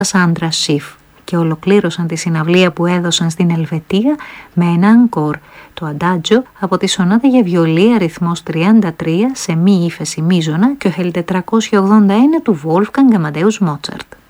Σάντρα Σιφ και ολοκλήρωσαν τη συναυλία που έδωσαν στην Ελβετία με ένα ανκόρ, το αντάτζο από τη σονάτα για βιολί αριθμός 33 σε μη ύφεση μείζωνα και ο L481 του Wolfgang Amadeus Mozart.